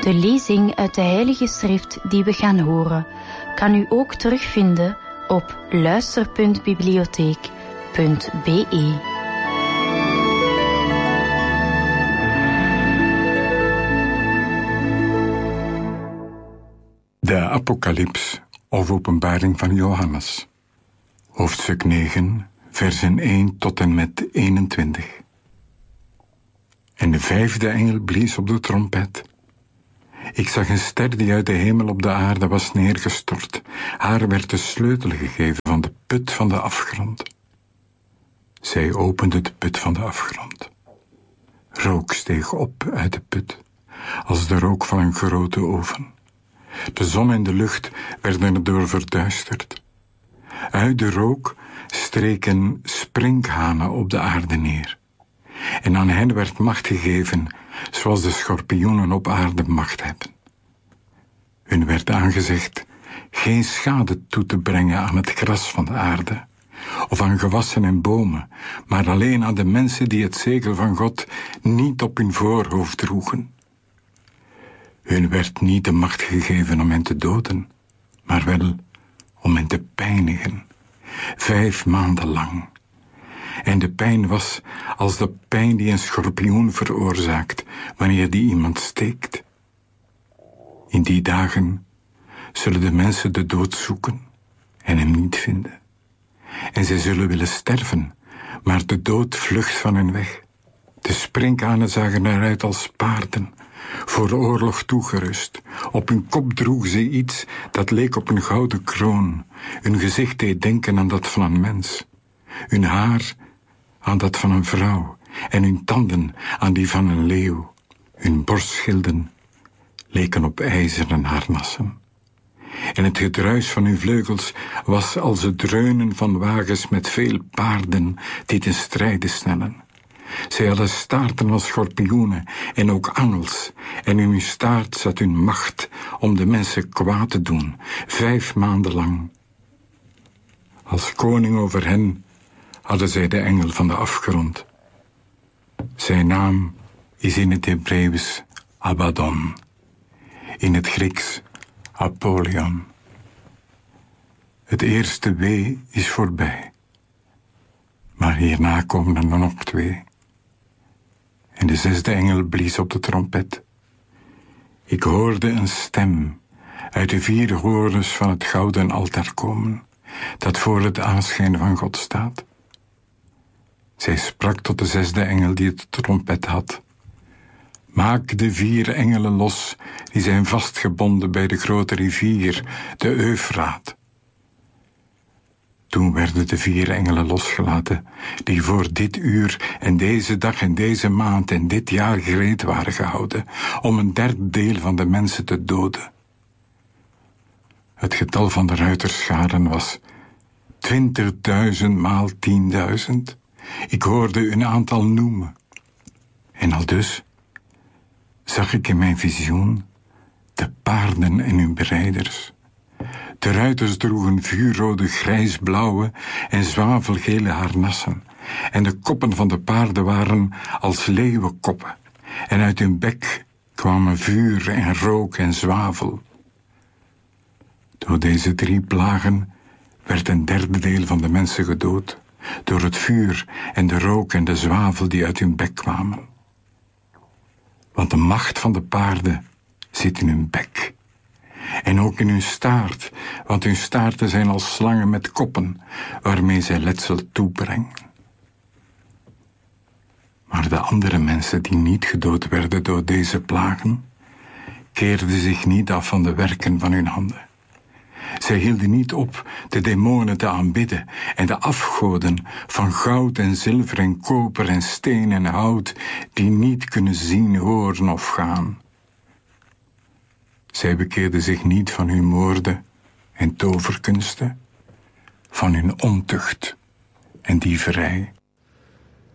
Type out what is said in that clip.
De lezing uit de Heilige Schrift die we gaan horen, kan u ook terugvinden op luister.bibliotheek.be. De Apocalyps of Openbaring van Johannes. Hoofdstuk 9, versen 1 tot en met 21. En de 5e engel blies op de trompet. Ik zag een ster die uit de hemel op de aarde was neergestort. Haar werd de sleutel gegeven van de put van de afgrond. Zij opende de put van de afgrond. Rook steeg op uit de put, als de rook van een grote oven. De zon en de lucht werden erdoor verduisterd. Uit de rook streken sprinkhanen op de aarde neer. En aan hen werd macht gegeven, zoals de schorpioenen op aarde macht hebben. Hun werd aangezegd geen schade toe te brengen aan het gras van de aarde, of aan gewassen en bomen, maar alleen aan de mensen die het zegel van God niet op hun voorhoofd droegen. Hun werd niet de macht gegeven om hen te doden, maar wel om hen te pijnigen, 5 maanden lang. En de pijn was als de pijn die een schorpioen veroorzaakt wanneer die iemand steekt. In die dagen zullen de mensen de dood zoeken en hem niet vinden. En zij zullen willen sterven, maar de dood vlucht van hen weg. De sprinkhanen zagen eruit als paarden, voor de oorlog toegerust. Op hun kop droegen ze iets dat leek op een gouden kroon. Hun gezicht deed denken aan dat van een mens. Hun haar aan dat van een vrouw en hun tanden aan die van een leeuw. Hun borstschilden leken op ijzeren harnassen. En het gedruis van hun vleugels was als het dreunen van wagens met veel paarden die ten strijde snellen. Zij hadden staarten als schorpioenen en ook angels, en in hun staart zat hun macht om de mensen kwaad te doen, 5 maanden lang. Als koning over hen hadden zij de engel van de afgrond. Zijn naam is in het Hebreeuws Abaddon, in het Grieks Apollyon. Het eerste wee is voorbij, maar hierna komen er nog 2. En de 6e engel blies op de trompet. Ik hoorde een stem uit de 4 horens van het gouden altaar komen, dat voor het aanschijn van God staat. Zij sprak tot de 6e engel die het trompet had. Maak de 4 engelen los, die zijn vastgebonden bij de grote rivier, de Eufraat. Toen werden de 4 engelen losgelaten, die voor dit uur en deze dag en deze maand en dit jaar gereed waren gehouden, om een 1/3 deel van de mensen te doden. Het getal van de ruiterscharen was 20.000 maal 10.000. Ik hoorde een aantal noemen. En aldus zag ik in mijn visioen de paarden en hun berijders. De ruiters droegen vuurrode, grijsblauwe en zwavelgele harnassen. En de koppen van de paarden waren als leeuwenkoppen. En uit hun bek kwamen vuur en rook en zwavel. Door deze 3 plagen werd een 1/3 deel van de mensen gedood, door het vuur en de rook en de zwavel die uit hun bek kwamen. Want de macht van de paarden zit in hun bek. En ook in hun staart, want hun staarten zijn als slangen met koppen, waarmee zij letsel toebrengen. Maar de andere mensen die niet gedood werden door deze plagen, keerden zich niet af van de werken van hun handen. Zij hielden niet op de demonen te aanbidden en de afgoden van goud en zilver en koper en steen en hout, die niet kunnen zien, horen of gaan. Zij bekeerden zich niet van hun moorden en toverkunsten, van hun ontucht en dieverij,